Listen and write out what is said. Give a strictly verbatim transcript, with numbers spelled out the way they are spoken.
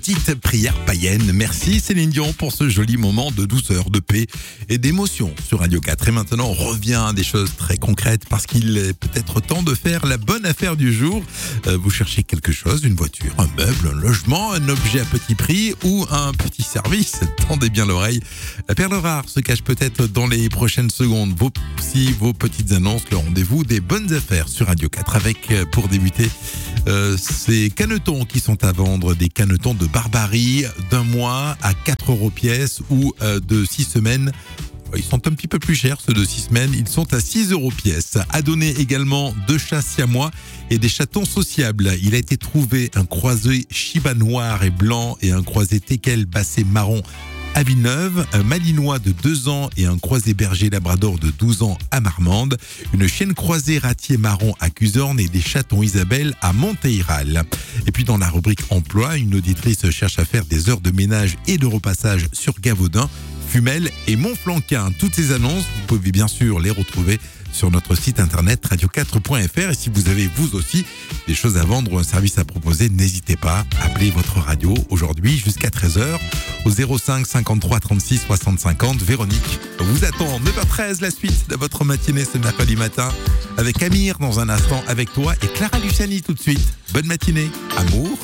Petite prière païenne. Merci Céline Dion pour ce joli moment de douceur, de paix et d'émotion sur Radio quatre. Et maintenant, on revient à des choses très concrètes parce qu'il est peut-être temps de faire la bonne affaire du jour. Euh, vous cherchez quelque chose, une voiture, un meuble, un logement, un objet à petit prix ou un petit service. Tendez bien l'oreille. La perle rare se cache peut-être dans les prochaines secondes. Vos, si vos petites annonces, le rendez-vous des bonnes affaires sur Radio quatre avec, pour débuter, euh, ces canetons qui sont à vendre, des canetons de Barbarie d'un mois à quatre euros pièce ou euh, de six semaines. Ils sont un petit peu plus chers, ceux de six semaines. Ils sont à six euros pièce. À donner également deux chats siamois et des chatons sociables. Il a été trouvé un croisé Shiba noir et blanc et un croisé teckel basset marron à Villeneuve, un malinois de deux ans et un croisé berger labrador de douze ans à Marmande, une chienne croisée ratier marron à Cuzorn et des chatons Isabelle à Monteyral. Et puis dans la rubrique emploi, une auditrice cherche à faire des heures de ménage et de repassage sur Gavaudin, Fumel et Montflanquin. Toutes ces annonces, vous pouvez bien sûr les retrouver sur notre site internet radio quatre point f r. Et si vous avez vous aussi des choses à vendre ou un service à proposer, n'hésitez pas, appelez votre radio aujourd'hui jusqu'à treize heures au zéro cinq cinquante-trois trente-six soixante cinquante. Véronique vous attend. neuf heures treize, la suite de votre matinée ce mercredi matin avec Amir dans un instant avec toi et Clara Luciani tout de suite. Bonne matinée, amour.